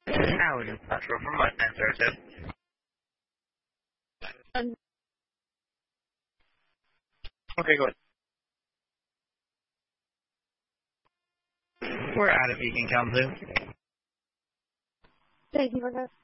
Howard is Patrol from my Services. Okay, go ahead. We're out of Beacon Council. Thank you for that.